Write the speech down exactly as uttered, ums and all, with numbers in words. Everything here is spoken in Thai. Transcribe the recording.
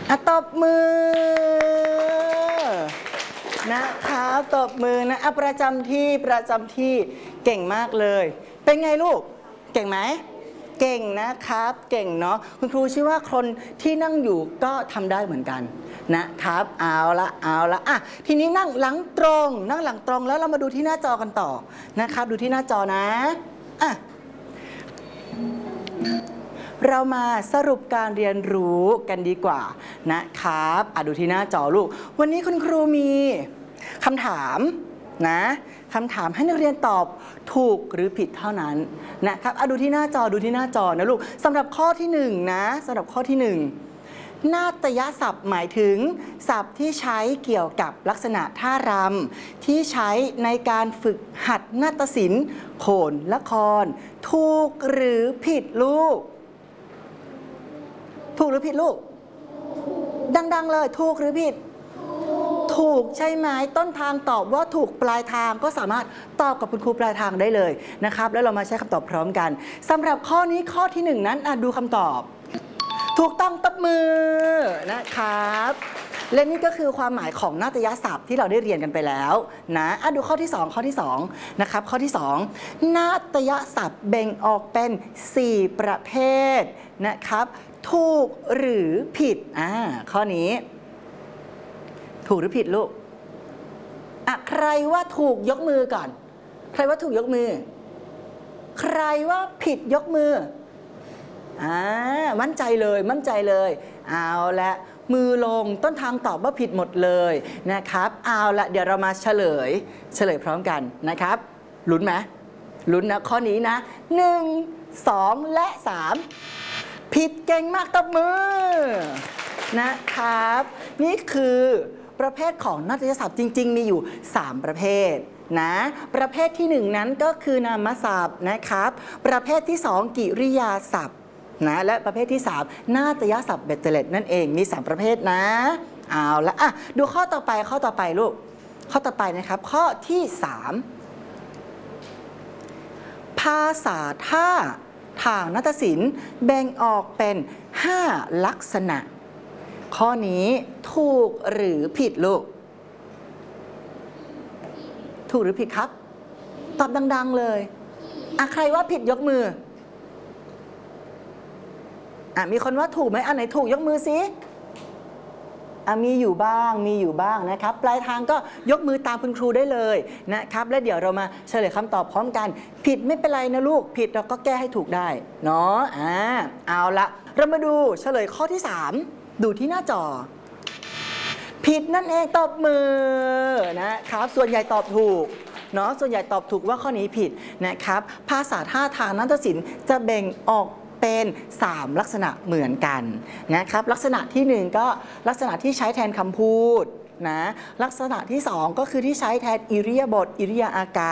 อ่ะตบมือนะครับตบมือนะอ่ะประจำที่ประจำที่เก่งมากเลยเป็นไงลูกเก่งไหมเก่งนะครับเก่งเนาะคุณครูเชื่อว่าคนที่นั่งอยู่ก็ทำได้เหมือนกันนะครับเอาละเอาละอ่ะทีนี้นั่งหลังตรงนั่งหลังตรงแล้วเรามาดูที่หน้าจอกันต่อนะครับดูที่หน้าจอนะอ่ะเรามาสรุปการเรียนรู้กันดีกว่านะครับอ่ะดูที่หน้าจอลูกวันนี้คุณครูมีคำถามนะคำถามให้นักเรียนตอบถูกหรือผิดเท่านั้นนะครับอ่ะดูที่หน้าจอดูที่หน้าจอนะลูกสำหรับข้อที่หนึ่งนะสำหรับข้อที่หนึ่งนาฏยศัพท์หมายถึงศัพท์ที่ใช้เกี่ยวกับลักษณะท่ารำที่ใช้ในการฝึกหัดนาฏศิลป์โขนละครถูกหรือผิดลูกถูกหรือผิดลูกดังๆเลยถูกหรือผิดถูกใช่ไหมต้นทางตอบว่าถูกปลายทางก็สามารถตอบกับคุณครูปลายทางได้เลยนะครับแล้วเรามาใช้คำตอบพร้อมกันสำหรับข้อนี้ข้อที่หนึ่งนั้นดูคำตอบถูกต้องตบมือนะครับและนี่ก็คือความหมายของนาฏยศัพท์ที่เราได้เรียนกันไปแล้วนะอ่ะดูข้อที่สองข้อที่สองนะครับข้อที่สองนาฏยศัพท์แบ่งออกเป็นสี่ประเภทนะครับถูกหรือผิดอ่าข้อนี้ถูกหรือผิดลูกอ่ะใครว่าถูกยกมือก่อนใครว่าถูกยกมือใครว่าผิดยกมืออ่ามั่นใจเลยมั่นใจเลยเอาละมือลงต้นทางตอบว่าผิดหมดเลยนะครับเอาละเดี๋ยวเรามาเฉลยเฉลยพร้อมกันนะครับลุ้นไหมลุ้นนะข้อนี้นะหนึ่งสองและสามผิดเก่งมากตบมือนะครับนี่คือประเภทของนาฏยศัพท์จริงๆมีอยู่สามประเภทนะประเภทที่หนึ่งนั้นก็คือนามศัพท์นะครับประเภทที่สองกิริยาศัพท์นะและประเภทที่สามนาฏยศัพท์เบตเตเลตนั่นเองมีสามประเภทนะเอาละอ่ะดูข้อต่อไปข้อต่อไปลูกข้อต่อไปนะครับข้อที่สามภาษาท่าทางนาฏศิลป์แบ่งออกเป็นห้าลักษณะข้อนี้ถูกหรือผิดลูกถูกหรือผิดครับตอบดังๆเลยอ่ะใครว่าผิดยกมืออ่ะมีคนว่าถูกไหมอันไหนถูกยกมือสิอ่ะมีอยู่บ้างมีอยู่บ้างนะครับปลายทางก็ยกมือตามคุณครูได้เลยนะครับและเดี๋ยวเรามาเฉลยคำตอบพร้อมกันผิดไม่เป็นไรนะลูกผิดเราก็แก้ให้ถูกได้เนาะอ่าเอาละเรามาดูเฉลยข้อที่สามดูที่หน้าจอผิดนั่นเองตบมือนะครับส่วนใหญ่ตอบถูกเนาะส่วนใหญ่ตอบถูกว่าข้อนี้ผิดนะครับภาษาท่าทางนาฏศิลป์จะแบ่งออกเป็นสามลักษณะเหมือนกันนะครับลักษณะที่หนึ่งก็ลักษณะที่ใช้แทนคำพูดนะลักษณะที่สองก็คือที่ใช้แทนอิริยาบถอิริยาอาการ